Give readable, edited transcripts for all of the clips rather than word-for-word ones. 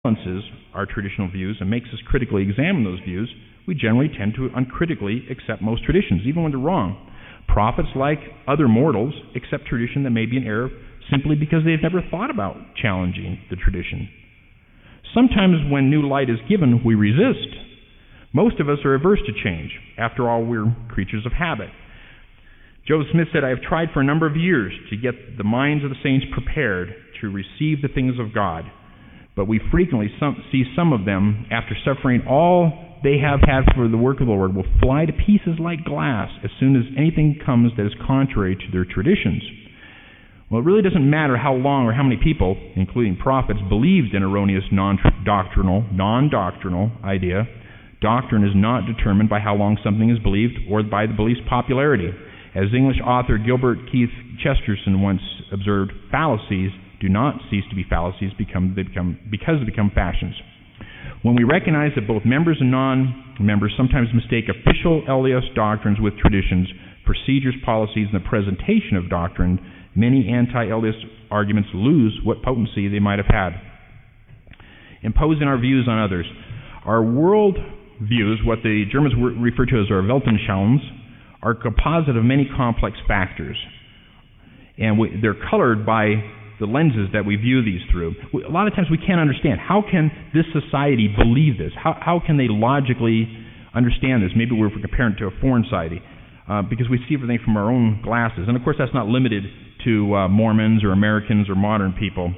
balances our traditional views and makes us critically examine those views, we generally tend to uncritically accept most traditions, even when they're wrong. Prophets, like other mortals, accept tradition that may be in error simply because they've never thought about challenging the tradition. Sometimes when new light is given, we resist. Most of us are averse to change. After all, we're creatures of habit. Joseph Smith said, "I have tried for a number of years to get the minds of the saints prepared to receive the things of God. But we frequently see some of them, after suffering all they have had for the work of the Lord, will fly to pieces like glass as soon as anything comes that is contrary to their traditions." Well, it really doesn't matter how long or how many people, including prophets, believed in erroneous non-doctrinal idea. Doctrine is not determined by how long something is believed or by the belief's popularity. As English author Gilbert Keith Chesterton once observed, fallacies do not cease to be fallacies because they become fashions. When we recognize that both members and non-members sometimes mistake official LDS doctrines with traditions, procedures, policies, and the presentation of doctrine, many anti-LDS arguments lose what potency they might have had. Imposing our views on others. Our world views, what the Germans refer to as our Weltanschauungs, are a composite of many complex factors. And they're colored by the lenses that we view these through. A lot of times we can't understand. How can this society believe this? How can they logically understand this? Maybe we're comparing it to a foreign society because we see everything from our own glasses. And of course that's not limited to Mormons or Americans or modern people.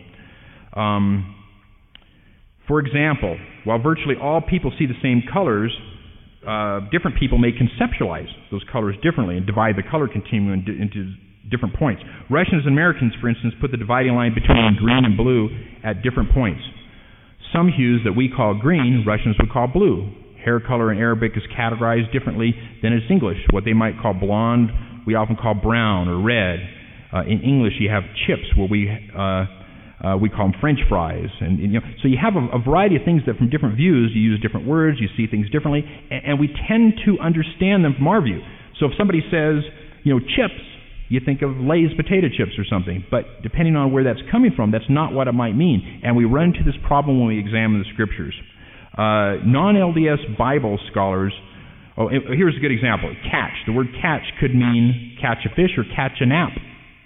For example, while virtually all people see the same colors, different people may conceptualize those colors differently and divide the color continuum into different points. Russians and Americans, for instance, put the dividing line between green and blue at different points. Some hues that we call green, Russians would call blue. Hair color in Arabic is categorized differently than it's English. What they might call blonde, we often call brown or red. In English, you have chips, where we call them French fries. So you have a variety of things that from different views, you use different words, you see things differently, and we tend to understand them from our view. So if somebody says, chips, you think of Lay's potato chips or something, but depending on where that's coming from, that's not what it might mean. And we run into this problem when we examine the Scriptures. Non-LDS Bible scholars, here's a good example, catch. The word catch could mean catch a fish or catch a nap.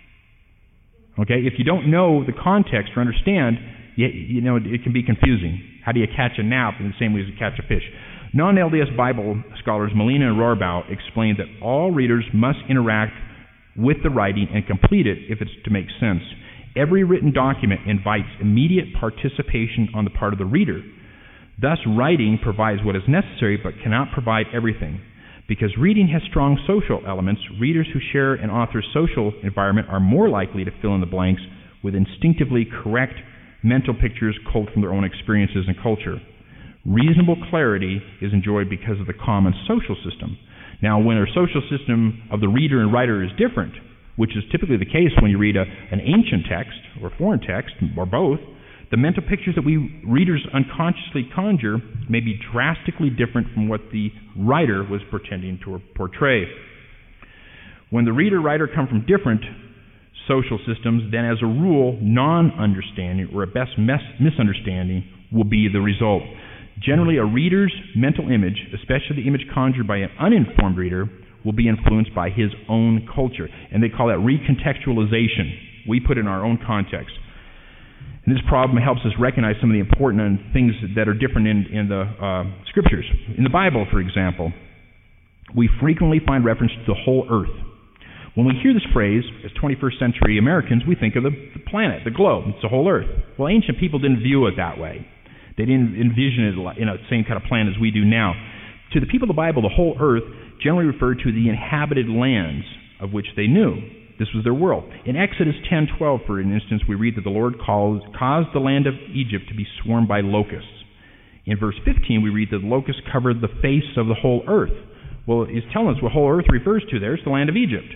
Okay, if you don't know the context or understand, it can be confusing. How do you catch a nap in the same way as you catch a fish? Non-LDS Bible scholars Molina and Rohrbaugh explain that all readers must interact with the writing and complete it if it's to make sense. Every written document invites immediate participation on the part of the reader. Thus, writing provides what is necessary but cannot provide everything. Because reading has strong social elements, readers who share an author's social environment are more likely to fill in the blanks with instinctively correct mental pictures culled from their own experiences and culture. Reasonable clarity is enjoyed because of the common social system. Now, when our social system of the reader and writer is different, which is typically the case when you read an ancient text or foreign text, or both, the mental pictures that we readers unconsciously conjure may be drastically different from what the writer was pretending to portray. When the reader-writer come from different social systems, then as a rule, non-understanding or at best misunderstanding will be the result. Generally, a reader's mental image, especially the image conjured by an uninformed reader, will be influenced by his own culture. And they call that recontextualization. We put it in our own context. And this problem helps us recognize some of the important things that are different in the Scriptures. In the Bible, for example, we frequently find reference to the whole earth. When we hear this phrase, as 21st century Americans, we think of the planet, the globe. It's the whole earth. Well, ancient people didn't view it that way. They didn't envision it in the same kind of plan as we do now. To the people of the Bible, the whole earth generally referred to the inhabited lands of which they knew. This was their world. In Exodus 10:12, for instance, we read that the Lord caused the land of Egypt to be swarmed by locusts. In verse 15, we read that the locusts covered the face of the whole earth. Well, it's telling us what whole earth refers to there. It's the land of Egypt.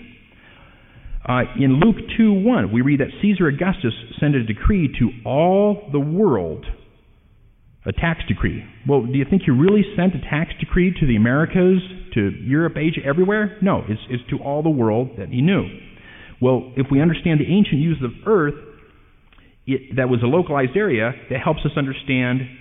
In Luke 2:1, we read that Caesar Augustus sent a decree to all the world, a tax decree. Well, do you think he really sent a tax decree to the Americas, to Europe, Asia, everywhere? No, it's to all the world that he knew. Well, if we understand the ancient use of earth, that was a localized area that helps us understand